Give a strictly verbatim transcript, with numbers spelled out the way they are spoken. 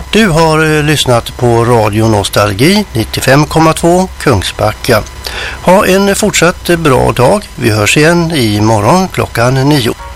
Du har lyssnat på Radio Nostalgi nittiofem komma två Kungsbacka. Ha en fortsatt bra dag. Vi hörs igen imorgon klockan nio.